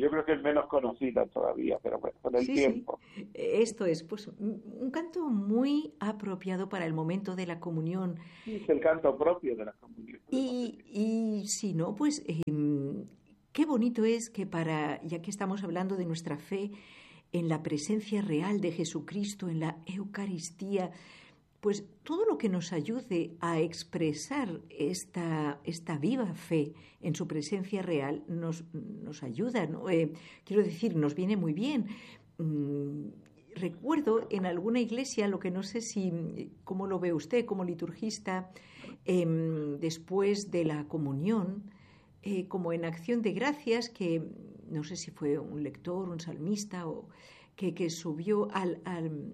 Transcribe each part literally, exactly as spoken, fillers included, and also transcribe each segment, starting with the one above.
yo creo que es menos conocida todavía, pero bueno, con el sí, tiempo. Sí. Esto es pues un canto muy apropiado para el momento de la comunión. Es el canto propio de la comunión. Y, y si no, pues eh, qué bonito es que para, ya que estamos hablando de nuestra fe en la presencia real de Jesucristo, en la Eucaristía, pues todo lo que nos ayude a expresar esta, esta viva fe en su presencia real nos, nos ayuda, ¿no? Eh, quiero decir, nos viene muy bien. Mm, recuerdo en alguna iglesia, lo que no sé si, cómo lo ve usted como liturgista, eh, después de la comunión, eh, como en acción de gracias, que no sé si fue un lector, un salmista, o que, que subió al... al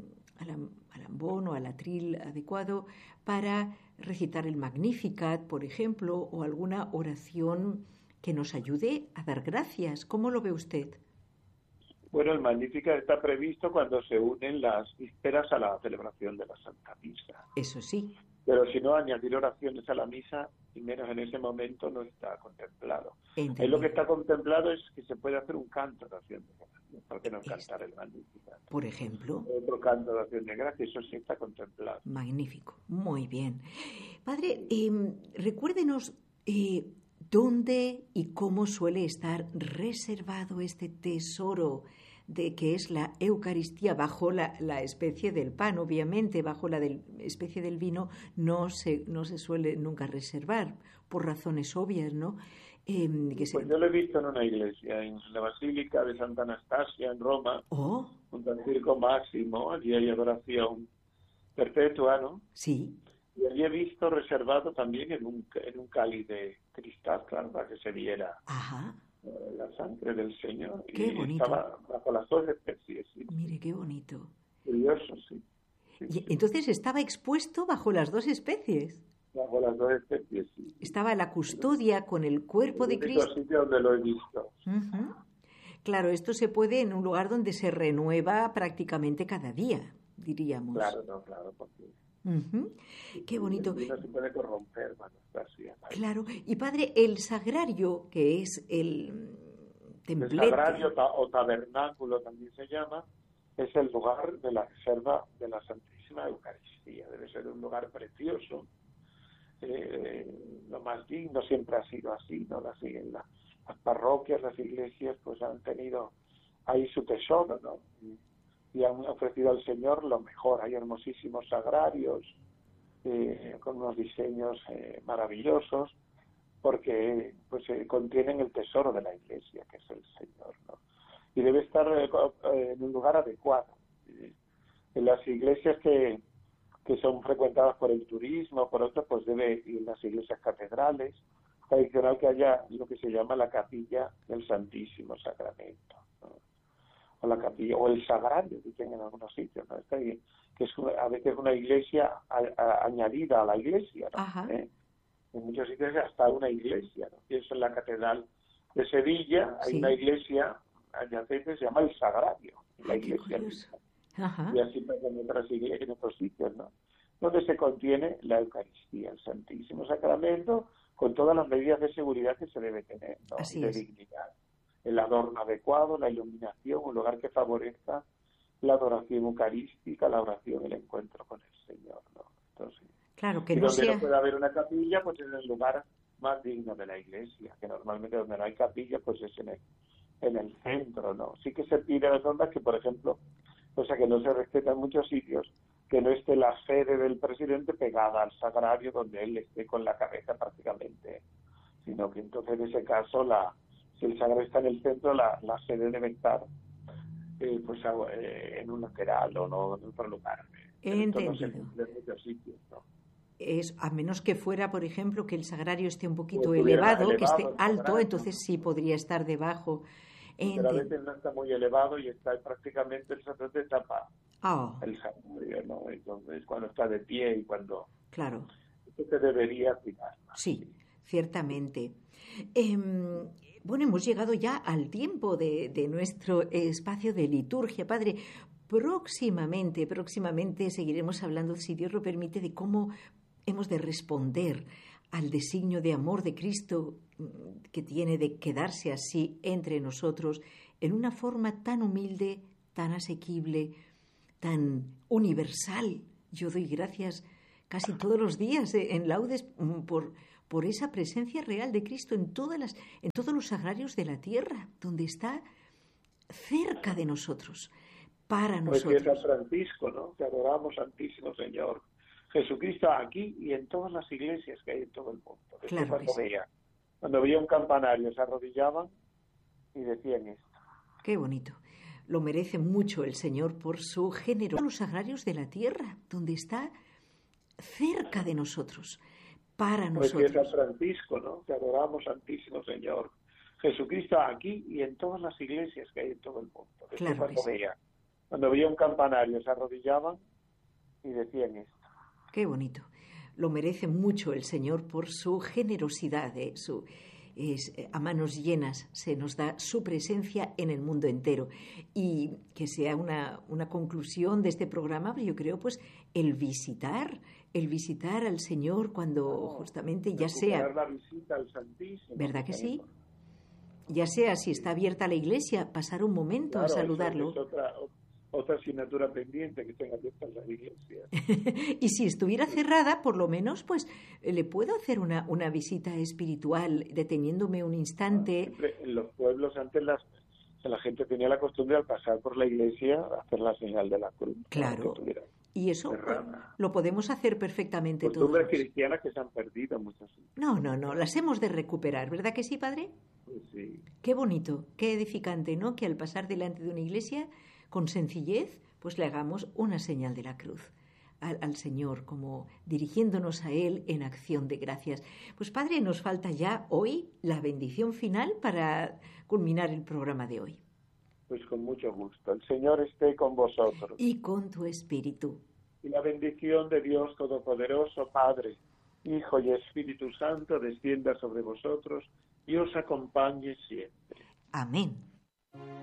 al ambón o al atril adecuado para recitar el Magnificat, por ejemplo, o alguna oración que nos ayude a dar gracias. ¿Cómo lo ve usted? Bueno, el Magnificat está previsto cuando se unen las vísperas a la celebración de la Santa Misa. Eso sí. Pero si no, añadir oraciones a la misa, y menos en ese momento, no está contemplado. Ahí lo que está contemplado es que se puede hacer un canto de acción de gracias. ¿Por qué no cantar el Magnificat? Por ejemplo. Otro canto de acción de gracias, eso sí está contemplado. Magnífico, muy bien. Padre, eh, recuérdenos eh, dónde y cómo suele estar reservado este tesoro de que es la Eucaristía bajo la, la especie del pan, obviamente, bajo la del, especie del vino no se, no se suele nunca reservar, por razones obvias, ¿no? Eh, que pues se... yo lo he visto en una iglesia, en la Basílica de Santa Anastasia, en Roma, oh. junto al Circo Máximo, allí hay adoración perpetua, ¿no? Sí. Y allí he visto reservado también en un, en un cáliz de cristal, claro, para que se viera Ajá. la sangre del Señor. Qué y bonito. Estaba bajo las dos especies. Sí. Mire, qué bonito. Curioso, sí. sí y sí. Entonces estaba expuesto bajo las dos especies. Bajo las dos especies, sí. Estaba la custodia con el cuerpo el de Cristo. sitio donde lo he visto. Uh-huh. Claro, esto se puede en un lugar donde se renueva prácticamente cada día, diríamos. Claro, no, claro, porque... Uh-huh. Qué bonito. No se puede corromper, bueno, está así. Claro. Y padre, el sagrario, que es el templete... El sagrario ta- o tabernáculo también se llama, es el lugar de la reserva de la Santísima Eucaristía. Debe ser un lugar precioso, eh, lo más digno, siempre ha sido así, ¿no? Las, la, las parroquias, las iglesias, pues han tenido ahí su tesoro, ¿no? Y, y han ofrecido al Señor lo mejor. Hay hermosísimos sagrarios eh, con unos diseños eh, maravillosos, porque pues eh, contienen el tesoro de la iglesia, que es el Señor, ¿no? Y debe estar eh, en un lugar adecuado. Eh, en las iglesias que, que son frecuentadas por el turismo, por otros, pues debe ir en las iglesias catedrales, tradicional que haya lo que se llama la capilla del Santísimo Sacramento, ¿no? O la capilla, o el sagrario, dicen en algunos sitios, ¿no? Está ahí, que es una, a veces una iglesia a, a, añadida a la iglesia, ¿no? ¿Eh? En muchos sitios hasta una iglesia, ¿no? Pienso en la catedral de Sevilla, hay sí. una iglesia adyacente, se llama el Sagrario, la Ay, iglesia misma. Ajá. Y así pasa en otras iglesias, en otros sitios, ¿no? Donde se contiene la Eucaristía, el Santísimo Sacramento, con todas las medidas de seguridad que se debe tener, ¿no? Así y de es. dignidad. El adorno adecuado, la iluminación, un lugar que favorezca la adoración eucarística, la oración, el encuentro con el Señor, ¿no? Entonces, claro, que y no donde sea... no puede haber una capilla, pues es el lugar más digno de la iglesia, que normalmente donde no hay capilla, pues es en el, en el centro, ¿no? Sí que se pide a las ondas que, por ejemplo, cosa que no se respeta en muchos sitios, que no esté la sede del presidente pegada al sagrario donde él esté con la cabeza prácticamente, sino que entonces en ese caso, la si el sagrario está en el centro, la, la sede debe estar eh, pues eh, en un lateral o no en otro lugar. He Esto entendido. no se cumple en muchos sitios, ¿no? Es, a menos que fuera, por ejemplo, que el sagrario esté un poquito pues elevado, elevado, que esté alto, sagrario, entonces sí podría estar debajo. Pero a veces no está muy elevado y está prácticamente el sacerdote tapa oh. el sagrario, ¿no? Entonces, cuando está de pie y cuando... Claro. Esto se debería cuidar más. Sí, ciertamente. Eh, bueno, hemos llegado ya al tiempo de, de nuestro espacio de liturgia, Padre. Próximamente, próximamente seguiremos hablando, si Dios lo permite, de cómo hemos de responder al designio de amor de Cristo que tiene de quedarse así entre nosotros en una forma tan humilde, tan asequible, tan universal. Yo doy gracias casi todos los días en laudes por, por esa presencia real de Cristo en, todas las, en todos los sagrarios de la tierra, donde está cerca de nosotros, para nosotros. Pues San Francisco, ¿no? Te adoramos, Santísimo Señor. Jesucristo aquí y en todas las iglesias que hay en todo el mundo. Claro cuando, que sí. veía, cuando veía un campanario se arrodillaban y decían esto. Qué bonito. Lo merece mucho el Señor por su generosidad. Los sagrarios de la tierra, donde está cerca de nosotros, para nosotros. Pues San Francisco, ¿no? Te adoramos, Santísimo Señor. Jesucristo aquí y en todas las iglesias que hay en todo el mundo. Claro cuando, que sí. veía, cuando veía un campanario se arrodillaban y decían esto. Qué bonito. Lo merece mucho el Señor por su generosidad, ¿eh? su, es, a manos llenas se nos da su presencia en el mundo entero. Y que sea una, una conclusión de este programa, yo creo, pues el visitar, el visitar al Señor cuando No, justamente ya sea... la visita al Santísimo. ¿Verdad que sí? Ya sea si está abierta la iglesia, pasar un momento claro, a saludarlo. Eso es otra, otra asignatura pendiente, que estén abiertas las iglesias. Y si estuviera cerrada, por lo menos, pues le puedo hacer una, una visita espiritual, deteniéndome un instante. Siempre en los pueblos antes las, la gente tenía la costumbre al pasar por la iglesia hacer la señal de la cruz. Claro. Y eso pues, lo podemos hacer perfectamente todos. Costumbres cristianas que se han perdido muchas veces. No, no, no, las hemos de recuperar, ¿verdad que sí, padre? Pues sí. Qué bonito, qué edificante, ¿no? Que al pasar delante de una iglesia, con sencillez, pues le hagamos una señal de la cruz al, al Señor, como dirigiéndonos a Él en acción de gracias. Pues padre, nos falta ya hoy la bendición final para culminar el programa de hoy. Pues con mucho gusto. El Señor esté con vosotros. Y con tu espíritu. Y la bendición de Dios Todopoderoso, Padre, Hijo y Espíritu Santo, descienda sobre vosotros y os acompañe siempre. Amén.